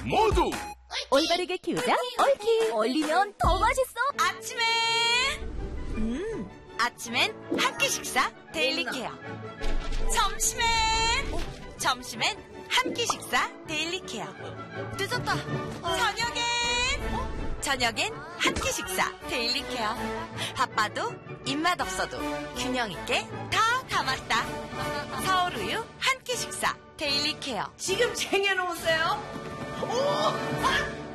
모두 올바르게 키우자 옳키. 올리면 더 맛있어. 아침엔 한 끼 식사 데일리 케어. 점심엔 한 끼 식사 데일리 케어. 늦었다. 저녁엔 한 끼 식사 데일리 케어. 바빠도 입맛 없어도 균형 있게 다 담았다. 서울우유 한 끼 식사 데일리 케어. 지금 쟁여놓으세요. 오!